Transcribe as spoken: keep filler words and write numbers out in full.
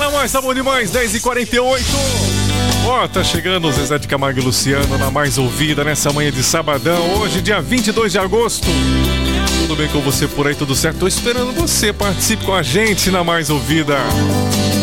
demais, tá bom demais, dez e quarenta e oito. Ó, tá chegando o Zezé de Camargo e Luciano na mais ouvida nessa manhã de sabadão, hoje dia vinte e dois de agosto. Tudo bem com você por aí, tudo certo? Tô esperando você, participe com a gente na mais ouvida.